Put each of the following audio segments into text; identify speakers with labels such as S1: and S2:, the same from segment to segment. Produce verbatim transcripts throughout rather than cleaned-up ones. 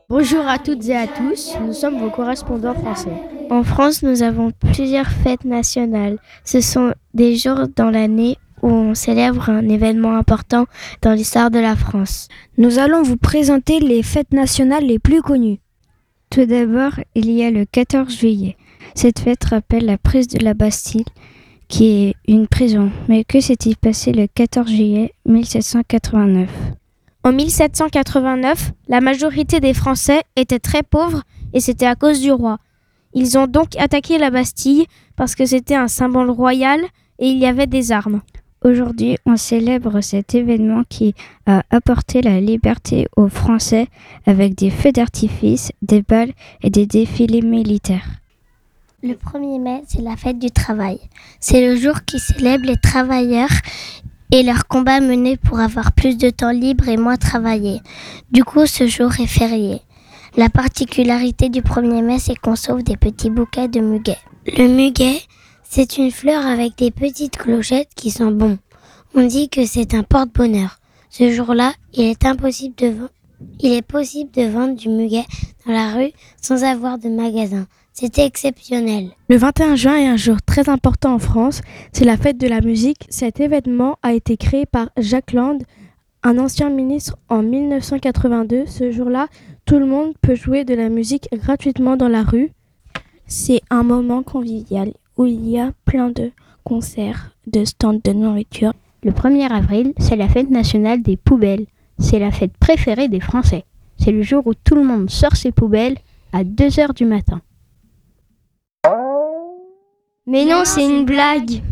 S1: Bonjour à toutes et à tous, nous sommes vos correspondants français.
S2: En France, nous avons plusieurs fêtes nationales. Ce sont des jours dans l'année où on célèbre un événement important dans l'histoire de la France.
S3: Nous allons vous présenter les fêtes nationales les plus connues. Tout d'abord, il y a le quatorze juillet. Cette fête rappelle la prise de la Bastille, qui est une prison. Mais que s'est-il passé le quatorze juillet mille sept cent quatre-vingt-neuf ?
S2: En mille sept cent quatre-vingt-neuf, la majorité des Français étaient très pauvres et c'était à cause du roi. Ils ont donc attaqué la Bastille parce que c'était un symbole royal et il y avait des armes.
S3: Aujourd'hui, on célèbre cet événement qui a apporté la liberté aux Français avec des feux d'artifice, des balles et des défilés militaires.
S4: Le premier mai, c'est la fête du travail. C'est le jour qui célèbre les travailleurs et leurs combats menés pour avoir plus de temps libre et moins travailler. Du coup, ce jour est férié. La particularité du premier mai, c'est qu'on sauve des petits bouquets de muguet. Le muguet, c'est une fleur avec des petites clochettes qui sont bons. On dit que c'est un porte-bonheur. Ce jour-là, il est impossible de vendre. Il est possible de vendre du muguet dans la rue sans avoir de magasin. C'était exceptionnel.
S1: Le vingt et un juin est un jour très important en France, c'est la fête de la musique. Cet événement a été créé par Jacques Land, un ancien ministre en mille neuf cent quatre-vingt-deux. Ce jour-là, tout le monde peut jouer de la musique gratuitement dans la rue. C'est un moment convivial où il y a plein de concerts, de stands de nourriture.
S5: Le premier avril, c'est la fête nationale des poubelles. C'est la fête préférée des Français. C'est le jour où tout le monde sort ses poubelles à deux heures du matin.
S2: Mais non, c'est une blague.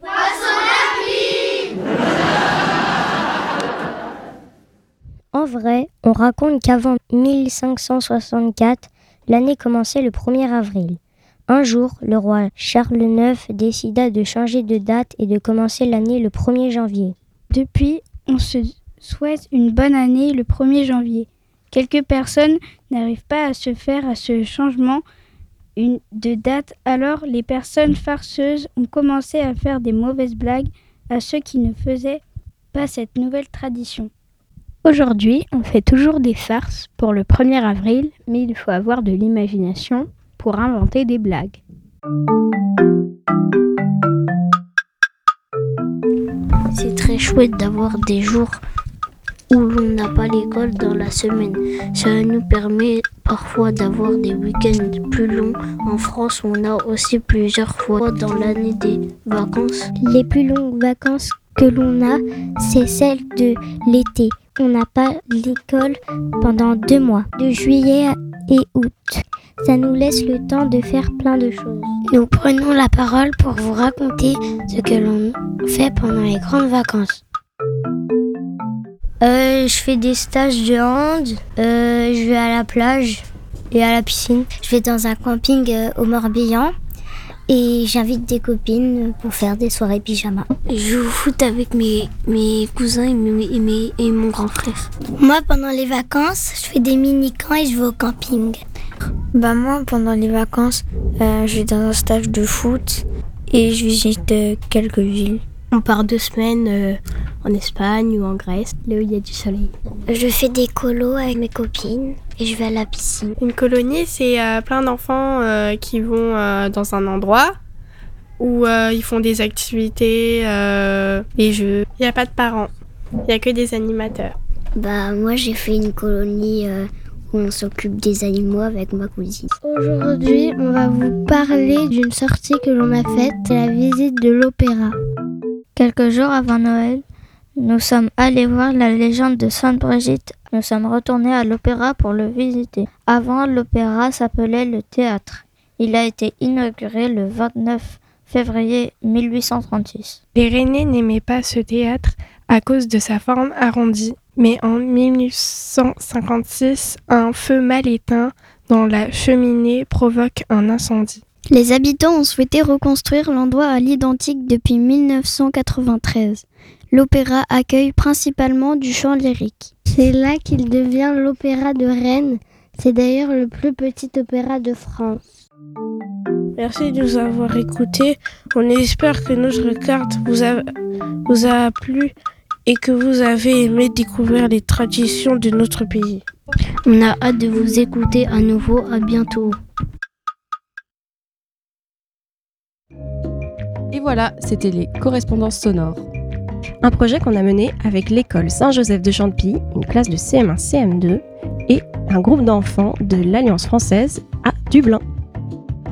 S4: En vrai, on raconte qu'avant mille cinq cent soixante-quatre, l'année commençait le premier avril. Un jour, le roi Charles neuf décida de changer de date et de commencer l'année le premier janvier.
S6: Depuis, on se souhaite une bonne année le premier janvier. Quelques personnes n'arrivent pas à se faire à ce changement une, de date, alors les personnes farceuses ont commencé à faire des mauvaises blagues à ceux qui ne faisaient pas cette nouvelle tradition.
S5: Aujourd'hui, on fait toujours des farces pour le premier avril, mais il faut avoir de l'imagination pour inventer des blagues.
S4: C'est très chouette d'avoir des jours où l'on n'a pas l'école dans la semaine. Ça nous permet parfois d'avoir des week-ends plus longs. En France, on a aussi plusieurs fois dans l'année des vacances. Les plus longues vacances que l'on a, c'est celles de l'été. On n'a pas l'école pendant deux mois, de juillet et août. Ça nous laisse le temps de faire plein de choses. Nous prenons la parole pour vous raconter ce que l'on fait pendant les grandes vacances.
S2: Euh, je fais des stages de hand, euh, je vais à la plage et à la piscine.
S4: Je vais dans un camping euh, au Morbihan et j'invite des copines pour faire des soirées pyjama. Je joue au foot avec mes, mes cousins et, mes, et, mes, et mon grand frère. Moi, pendant les vacances, je fais des mini-camps et je vais au camping.
S3: Bah moi, pendant les vacances, euh, je vais dans un stage de foot et je visite euh, quelques villes.
S5: On part deux semaines euh, en Espagne ou en Grèce, là où il y a du soleil.
S4: Je fais des colos avec mes copines et je vais à la piscine.
S7: Une colonie, c'est euh, plein d'enfants euh, qui vont euh, dans un endroit où euh, ils font des activités, euh, des jeux. Il n'y a pas de parents, il n'y a que des animateurs.
S4: Bah moi j'ai fait une colonie euh, où on s'occupe des animaux avec ma cousine.
S2: Aujourd'hui, on va vous parler d'une sortie que l'on a faite, c'est la visite de l'opéra. Quelques jours avant Noël, nous sommes allés voir la légende de Sainte Brigitte. Nous sommes retournés à l'opéra pour le visiter. Avant, l'opéra s'appelait le théâtre. Il a été inauguré le vingt-neuf février mille huit cent trente-six.
S7: Les Rennais n'aimaient pas ce théâtre à cause de sa forme arrondie. Mais en mille neuf cent cinquante-six, un feu mal éteint dans la cheminée provoque un incendie.
S6: Les habitants ont souhaité reconstruire l'endroit à l'identique depuis mille neuf cent quatre-vingt-treize. L'opéra accueille principalement du chant lyrique.
S2: C'est là qu'il devient l'opéra de Rennes. C'est d'ailleurs le plus petit opéra de France.
S8: Merci de nous avoir écoutés. On espère que notre carte vous a, vous a plu et que vous avez aimé découvrir les traditions de notre pays.
S4: On a hâte de vous écouter à nouveau. À bientôt.
S9: Et voilà, c'était les correspondances sonores. Un projet qu'on a mené avec l'école Saint-Joseph de Chantepie, une classe de C M un C M deux et un groupe d'enfants de l'Alliance française à Dublin.